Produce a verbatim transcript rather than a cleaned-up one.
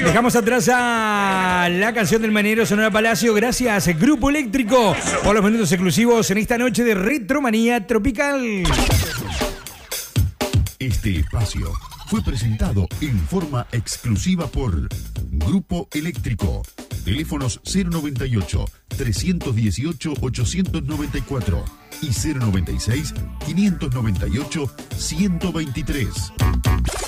Dejamos atrás a la canción del Manero Sonora Palacio. Gracias, Grupo Eléctrico, por los minutos exclusivos en esta noche de Retromanía Tropical. Este espacio fue presentado en forma exclusiva por Grupo Eléctrico. Teléfonos cero noventa y ocho, trescientos dieciocho, ochocientos noventa y cuatro y cero noventa y seis, quinientos noventa y ocho, ciento veintitrés.